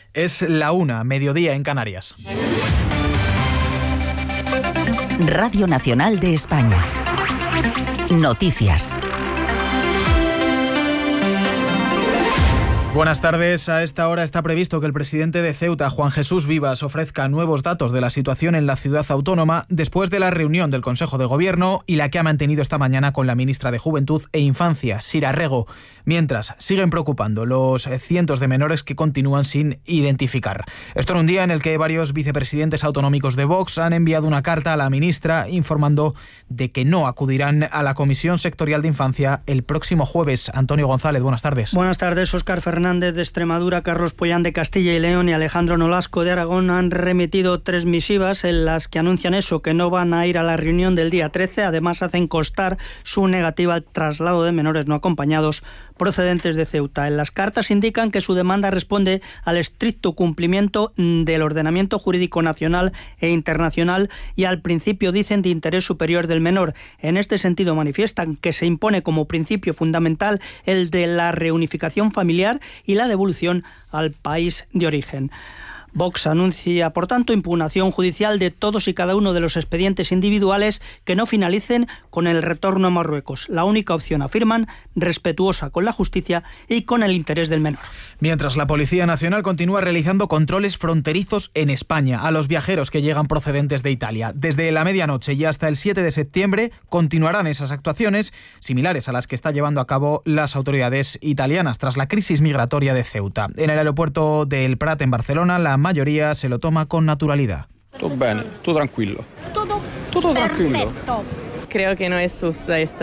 Es la 1, mediodía en Canarias. Radio Nacional de España. Noticias. Buenas tardes. A esta hora está previsto que el presidente de Ceuta, Juan Jesús Vivas, ofrezca nuevos datos de la situación en la ciudad autónoma después de la reunión del Consejo de Gobierno y la que ha mantenido esta mañana con la ministra de Juventud e Infancia, Sira Rego. Mientras, siguen preocupando los cientos de menores que continúan sin identificar. Esto en un día en el que varios vicepresidentes autonómicos de Vox han enviado una carta a la ministra informando de que no acudirán a la Comisión Sectorial de Infancia el próximo jueves. Antonio González, buenas tardes. Buenas tardes. Óscar Fernández de Extremadura, Carlos Pollán de Castilla y León y Alejandro Nolasco de Aragón han remitido 3 misivas en las que anuncian eso, que no van a ir a la reunión del día 13. Además, hacen constar su negativa al traslado de menores no acompañados procedentes de Ceuta. En las cartas indican que su demanda responde al estricto cumplimiento del ordenamiento jurídico nacional e internacional y al principio, dicen, de interés superior del menor. En este sentido manifiestan que se impone como principio fundamental el de la reunificación familiar y la devolución al país de origen. Vox anuncia, por tanto, impugnación judicial de todos y cada uno de los expedientes individuales que no finalicen con el retorno a Marruecos. La única opción, afirman, respetuosa con la justicia y con el interés del menor. Mientras, la Policía Nacional continúa realizando controles fronterizos en España a los viajeros que llegan procedentes de Italia. Desde la medianoche y hasta el 7 de septiembre continuarán esas actuaciones similares a las que está llevando a cabo las autoridades italianas tras la crisis migratoria de Ceuta. En el aeropuerto del Prat, en Barcelona, la mayoría se lo toma con naturalidad. Todo bien, todo tranquilo. Todo tranquilo. Creo que no es justo este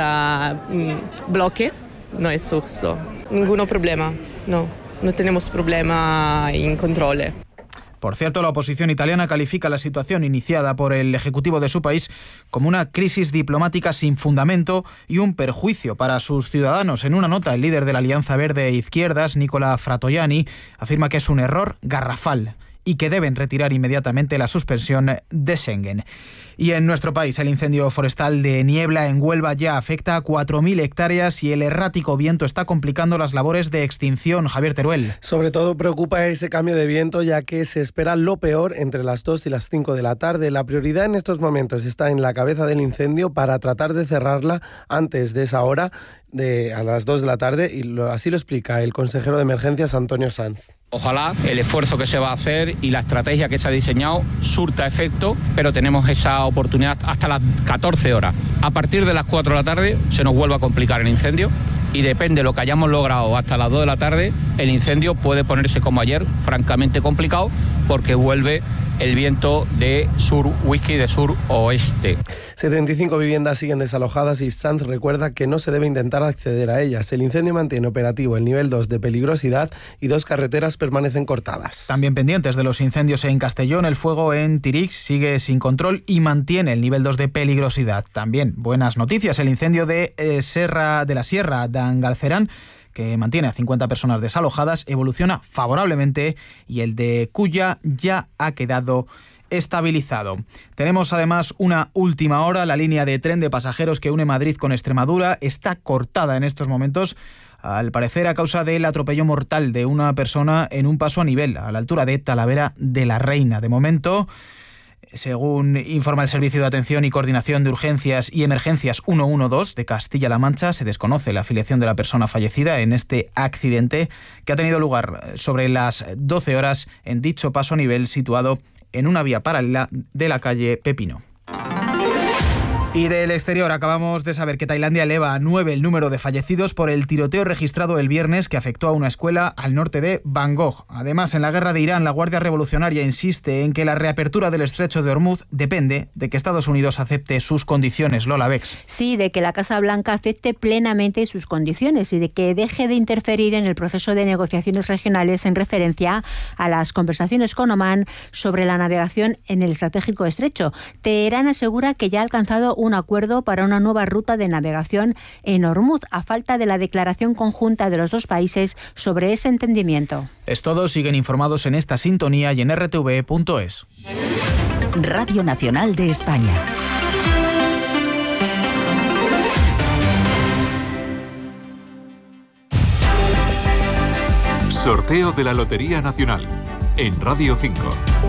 bloque, no es justo. Ningún problema, no tenemos problema en control. Por cierto, la oposición italiana califica la situación iniciada por el Ejecutivo de su país como una crisis diplomática sin fundamento y un perjuicio para sus ciudadanos. En una nota, el líder de la Alianza Verde e Izquierdas, Nicola Fratoianni, afirma que es un error garrafal y que deben retirar inmediatamente la suspensión de Schengen. Y en nuestro país, el incendio forestal de Niebla en Huelva ya afecta a 4.000 hectáreas y el errático viento está complicando las labores de extinción. Javier Teruel. Sobre todo preocupa ese cambio de viento, ya que se espera lo peor entre las 2 y las 5 de la tarde. La prioridad en estos momentos está en la cabeza del incendio para tratar de cerrarla antes de esa hora, a las 2 de la tarde, y así lo explica el consejero de Emergencias, Antonio Sanz. Ojalá el esfuerzo que se va a hacer y la estrategia que se ha diseñado surta efecto, pero tenemos esa oportunidad hasta las 14 horas. A partir de las 4 de la tarde se nos vuelve a complicar el incendio y depende de lo que hayamos logrado hasta las 2 de la tarde, el incendio puede ponerse como ayer, francamente complicado, porque vuelve el viento de sur-whisky, de sur-oeste. 75 viviendas siguen desalojadas y Sanz recuerda que no se debe intentar acceder a ellas. El incendio mantiene operativo el nivel 2 de peligrosidad y 2 carreteras permanecen cortadas. También pendientes de los incendios en Castellón, el fuego en Tirix sigue sin control y mantiene el nivel 2 de peligrosidad. También buenas noticias, el incendio de la Sierra de Angalcerán, que mantiene a 50 personas desalojadas, evoluciona favorablemente y el de Cuya ya ha quedado estabilizado. Tenemos además una última hora. La línea de tren de pasajeros que une Madrid con Extremadura está cortada en estos momentos, al parecer a causa del atropello mortal de una persona en un paso a nivel a la altura de Talavera de la Reina. De momento, según informa el Servicio de Atención y Coordinación de Urgencias y Emergencias 112 de Castilla-La Mancha, se desconoce la afiliación de la persona fallecida en este accidente que ha tenido lugar sobre las 12 horas en dicho paso a nivel situado en una vía paralela de la calle Pepino. Y del exterior, acabamos de saber que Tailandia eleva a 9 el número de fallecidos por el tiroteo registrado el viernes que afectó a una escuela al norte de Bangkok. Además, en la guerra de Irán, la Guardia Revolucionaria insiste en que la reapertura del estrecho de Hormuz depende de que Estados Unidos acepte sus condiciones. Lola Bex. Sí, de que la Casa Blanca acepte plenamente sus condiciones y de que deje de interferir en el proceso de negociaciones regionales en referencia a las conversaciones con Omán sobre la navegación en el estratégico estrecho. Teherán asegura que ya ha alcanzado un acuerdo para una nueva ruta de navegación en Hormuz, a falta de la declaración conjunta de los dos países sobre ese entendimiento. Es todo, siguen informados en esta sintonía y en rtv.es. Radio Nacional de España. Sorteo de la Lotería Nacional. en Radio 5.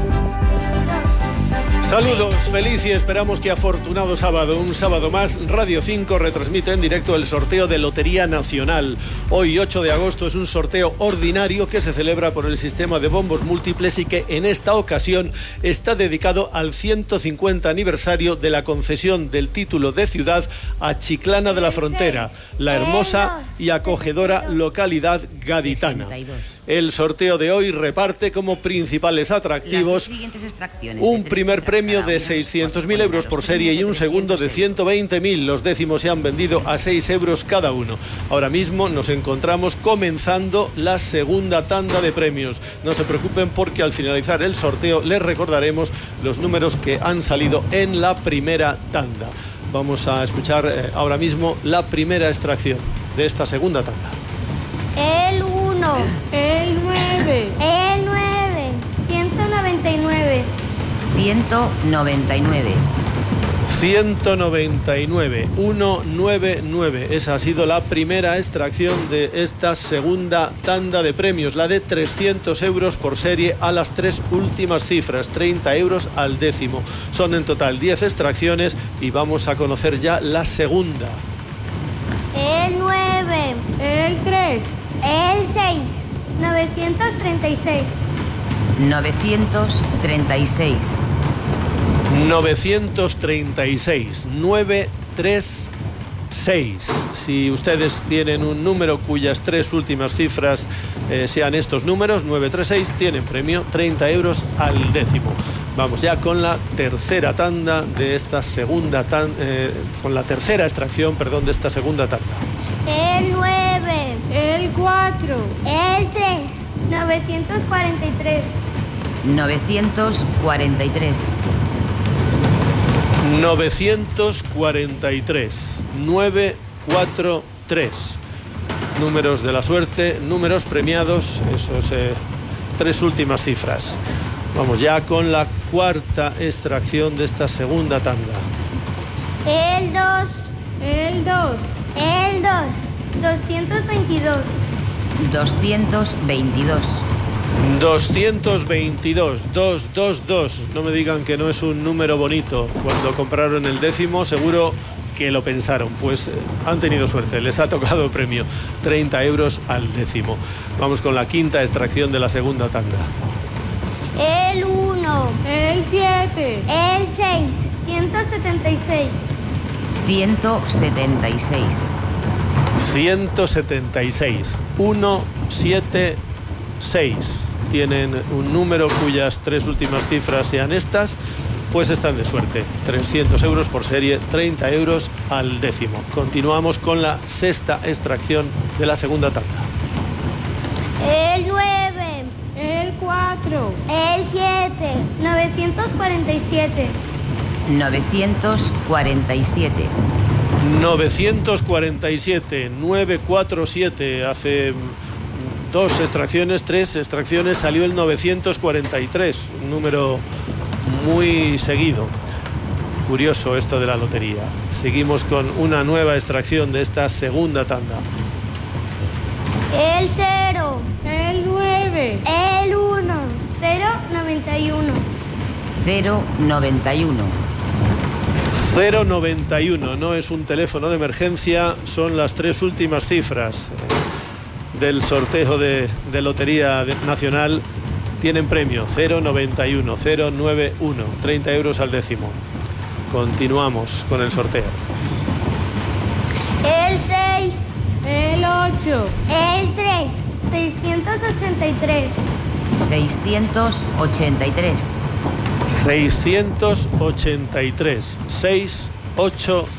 Saludos, feliz y esperamos que afortunado sábado. Un sábado más, Radio 5 retransmite en directo el sorteo de Lotería Nacional. Hoy, 8 de agosto, es un sorteo ordinario que se celebra por el sistema de bombos múltiples y que en esta ocasión está dedicado al 150 aniversario de la concesión del título de ciudad a Chiclana de la Frontera, la hermosa y acogedora localidad gaditana. 62. El sorteo de hoy reparte como principales atractivos un primer premio de 600.000 euros por serie y un segundo de 120.000. Los décimos se han vendido a 6 euros cada uno. Ahora mismo nos encontramos comenzando la segunda tanda de premios. No se preocupen porque al finalizar el sorteo les recordaremos los números que han salido en la primera tanda. Vamos a escuchar ahora mismo la primera extracción de esta segunda tanda. El 1, el 9, el 9, 199. 199. 199, 199. Esa ha sido la primera extracción de esta segunda tanda de premios, la de 300 euros por serie a las tres últimas cifras, 30 euros al décimo. Son en total 10 extracciones y vamos a conocer ya la segunda. El 9, el 3, el 6, 936. 936. 936, 936. Si ustedes tienen un número cuyas tres últimas cifras sean estos números, 936, tienen premio 30 euros al décimo. Vamos ya con la tercera tanda de esta segunda con la tercera extracción, perdón, de esta segunda tanda. El 9, el 4, el 3, 943. 943. 943, 943. Números de la suerte, números premiados, esos tres últimas cifras. Vamos ya con la cuarta extracción de esta segunda tanda. El 2, el 2, el 2, 222. 222. 222, 222. No me digan que no es un número bonito. Cuando compraron el décimo seguro que lo pensaron. Pues han tenido suerte, les ha tocado el premio, 30 euros al décimo. Vamos con la quinta extracción de la segunda tanda. El 1, el 7, el 6, 176. 176. 176, 176. Tienen un número cuyas tres últimas cifras sean estas, pues están de suerte. 300 euros por serie, 30 euros al décimo. Continuamos con la sexta extracción de la segunda tanda. El 9, el 4, el 7, 947. 947. 947, 947. Hace tres extracciones salió el 943, un número muy seguido. Curioso esto de la lotería. Seguimos con una nueva extracción de esta segunda tanda. El 0, el 9, el 1, 091. 091. 091, no es un teléfono de emergencia, son las tres últimas cifras del sorteo de Lotería Nacional. Tienen premio 091, 091, 30 euros al décimo. Continuamos con el sorteo. El 6, el 8, el 3, 683. 683. 683, 6, 8,